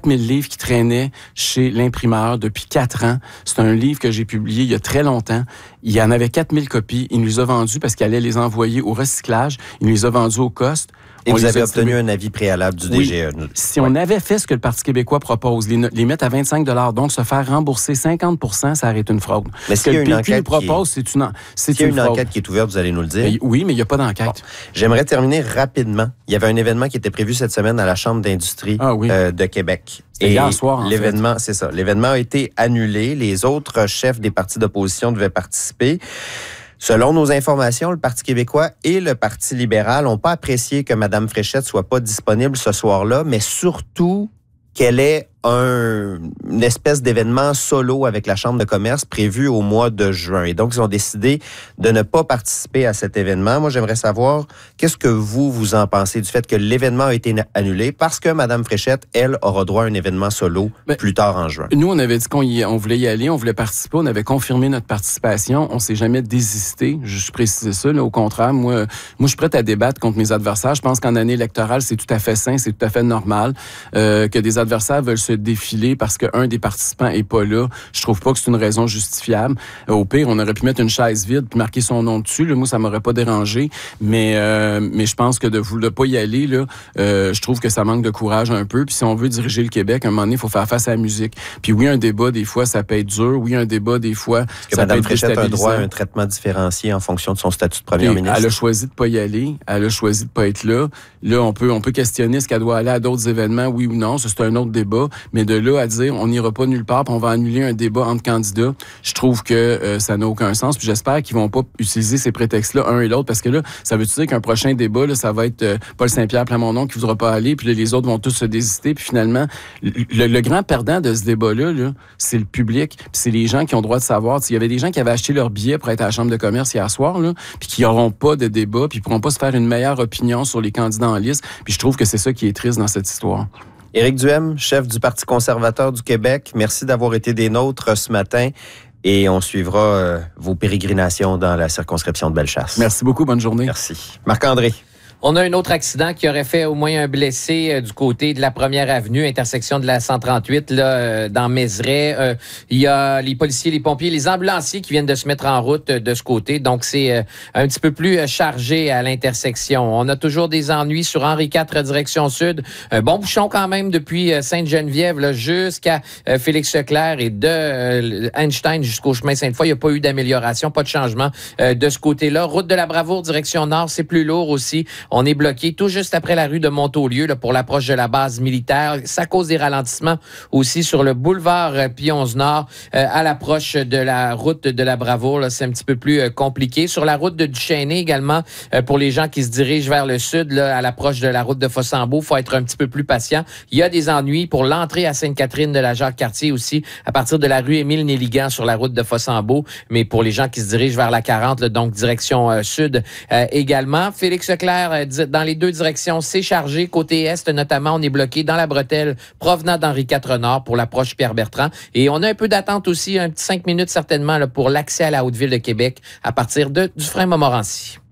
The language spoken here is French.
4000 livres qui traînaient chez l'imprimeur depuis 4 ans. C'est un livre que j'ai publié il y a très longtemps. Il y en avait 4000 copies. Il nous les a vendus parce qu'il allait les envoyer au recyclage. Il nous les a vendus au cost. Et vous avez obtenu un avis préalable du DGE. Oui. Si on avait fait ce que le Parti québécois propose, les mettre à 25 $, donc se faire rembourser 50 %, ça aurait été une fraude. Mais ce que le PQ nous propose, c'est une s'il y a une enquête qui est ouverte, vous allez nous le dire. Mais, oui, mais il n'y a pas d'enquête. Bon. J'aimerais terminer rapidement. Il y avait un événement qui était prévu cette semaine à la Chambre d'industrie de Québec. C'était hier soir, l'événement, c'est ça. L'événement a été annulé. Les autres chefs des partis d'opposition devaient participer. Selon nos informations, le Parti québécois et le Parti libéral n'ont pas apprécié que Mme Fréchette soit pas disponible ce soir-là, mais surtout qu'elle ait une espèce d'événement solo avec la Chambre de commerce prévu au mois de juin. Et donc, ils ont décidé de ne pas participer à cet événement. Moi, j'aimerais savoir, qu'est-ce que vous en pensez du fait que l'événement a été annulé parce que Mme Fréchette, elle, aura droit à un événement solo plus tard en juin? Nous, on avait dit qu'on voulait y aller, on voulait participer, on avait confirmé notre participation. On s'est jamais désisté, je précise ça. Là, au contraire, moi, je suis prête à débattre contre mes adversaires. Je pense qu'en année électorale, c'est tout à fait sain, c'est tout à fait normal que des adversaires veulent se défiler parce qu'un des participants est pas là. Je trouve pas que c'est une raison justifiable. Au pire, on aurait pu mettre une chaise vide puis marquer son nom dessus. Là, moi, ça m'aurait pas dérangé. Mais je pense que de pas y aller, là, je trouve que ça manque de courage un peu. Puis si on veut diriger le Québec, à un moment donné, il faut faire face à la musique. Puis oui, un débat, des fois, ça peut être dur. Oui, un débat, des fois, est-ce que Mme Fréchette a un droit à un traitement différencié en fonction de son statut de première ministre? Elle a choisi de pas y aller. Elle a choisi de pas être là. Là, on peut questionner ce qu'elle doit aller à d'autres événements, oui ou non. Ça, c'est un autre débat. Mais de là à dire on n'ira pas nulle part puis on va annuler un débat entre candidats, je trouve que ça n'a aucun sens. Puis j'espère qu'ils vont pas utiliser ces prétextes-là, un et l'autre, parce que là, ça veut dire qu'un prochain débat, là, ça va être Paul Saint-Pierre Plamondon qui voudra pas aller, puis là, les autres vont tous se désister. Puis finalement, le grand perdant de ce débat-là, là, c'est le public, puis c'est les gens qui ont le droit de savoir. Il y avait des gens qui avaient acheté leur billet pour être à la Chambre de commerce hier soir, là, puis qui n'auront pas de débat, puis ils pourront pas se faire une meilleure opinion sur les candidats en liste. Puis je trouve que c'est ça qui est triste dans cette histoire. Éric Duhem, chef du Parti conservateur du Québec, merci d'avoir été des nôtres ce matin et on suivra vos pérégrinations dans la circonscription de Bellechasse. Merci beaucoup, bonne journée. Merci. Marc-André. On a un autre accident qui aurait fait au moins un blessé du côté de la 1er avenue, intersection de la 138, là, dans Mézeray. Il y a les policiers, les pompiers, les ambulanciers qui viennent de se mettre en route de ce côté. Donc, c'est un petit peu plus chargé à l'intersection. On a toujours des ennuis sur Henri IV, direction sud. Un bon bouchon quand même depuis Sainte-Geneviève là, jusqu'à Félix-Leclerc et de Einstein jusqu'au chemin Sainte-Foy. Il n'y a pas eu d'amélioration, pas de changement de ce côté-là. Route de la Bravoure, direction nord, c'est plus lourd aussi. On est bloqué tout juste après la rue de Montaulieu là, pour l'approche de la base militaire. Ça cause des ralentissements aussi sur le boulevard Pionze-Nord à l'approche de la route de la Bravoure. Là, c'est un petit peu plus compliqué. Sur la route de Duchesnay également, pour les gens qui se dirigent vers le sud, là, à l'approche de la route de Fossambeau, il faut être un petit peu plus patient. Il y a des ennuis pour l'entrée à Sainte-Catherine de la Jacques-Cartier aussi, à partir de la rue Émile-Néligan sur la route de Fossambeau. Mais pour les gens qui se dirigent vers la 40, là, donc direction sud également. Félix-Leclerc, dans les deux directions, c'est chargé. Côté est, notamment, on est bloqué dans la bretelle provenant d'Henri IV Nord pour l'approche Pierre-Bertrand. Et on a un peu d'attente aussi, un petit 5 minutes certainement, là, pour l'accès à la Haute-Ville de Québec à partir du frein Montmorency.